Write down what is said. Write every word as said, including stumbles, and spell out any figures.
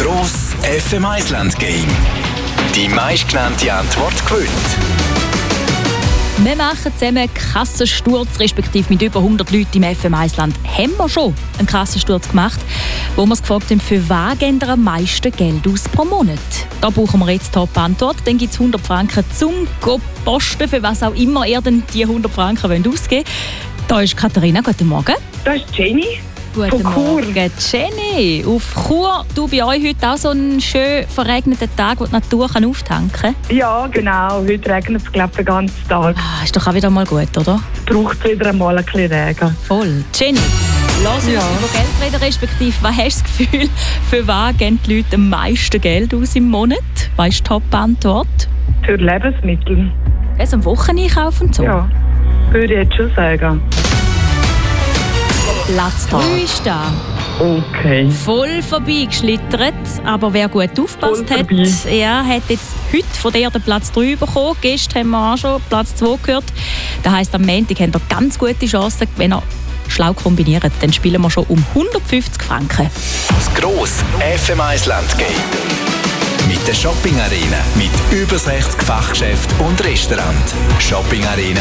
Gross F M eins Land Game. Die meistgenannte Antwort gewinnt. Wir machen zusammen Kassensturz, respektive mit über hundert Leuten im F M eins Land haben wir schon einen Kassensturz gemacht, wo wir uns gefragt haben, für was geben wir am meisten Geld aus pro Monat. Da brauchen wir jetzt Top-Antwort. Dann gibt es hundert Franken zum Posten, für was auch immer ihr denn die hundert Franken wollt ausgeben wollt. Da ist Katharina, guten Morgen. Da ist Jenny. Guten Von Chur. Morgen, Jenny. Auf Chur, du bei euch heute auch so einen schön verregneten Tag, wo die Natur kann auftanken kann? Ja, genau. Heute regnet es, glaube ich, den ganzen Tag. Ah, ist doch auch wieder mal gut, oder? Braucht es wieder einmal ein bisschen Regen. Voll. Jenny, lass uns Ja. über Geld reden, respektive was hast du das Gefühl, für was geben die Leute am meisten Geld aus im Monat? Was ist die Top-Antwort? Für Lebensmittel. Also am Wocheneinkauf und so? Ja, würde ich jetzt schon sagen. Platz drei ist da. Okay. Voll vorbeigeschlittert, aber wer gut aufgepasst Voll hat, vorbei. ja, hat jetzt heute von dir den Platz drei bekommen. Gestern haben wir auch schon Platz zwei gehört. Das heisst, am Montag habt ihr ganz gute Chancen, wenn ihr schlau kombiniert. Dann spielen wir schon um hundertfünfzig Franken. Das Gross F M eins Land Game. Mit der Shopping Arena. Mit über sechzig Fachgeschäften und Restaurant. Shopping Arena.